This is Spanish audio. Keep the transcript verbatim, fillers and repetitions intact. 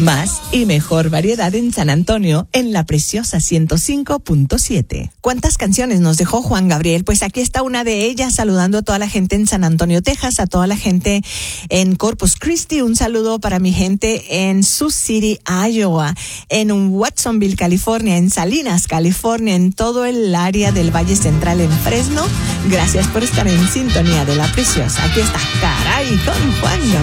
Más y mejor variedad en San Antonio, en La Preciosa ciento cinco punto siete. ¿Cuántas canciones nos dejó Juan Gabriel? Pues aquí está una de ellas, saludando a toda la gente en San Antonio, Texas, a toda la gente en Corpus Christi. Un saludo para mi gente en Sioux City, Iowa, en Watsonville, California, en Salinas, California, en todo el área del Valle Central, en Fresno. Gracias por estar en sintonía de La Preciosa. Aquí está Caray con Juan Gabriel.